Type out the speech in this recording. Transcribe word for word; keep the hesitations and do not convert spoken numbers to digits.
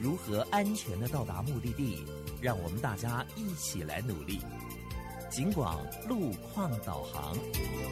如何安全地到达目的地，让我们大家一起来努力。警广路况导航。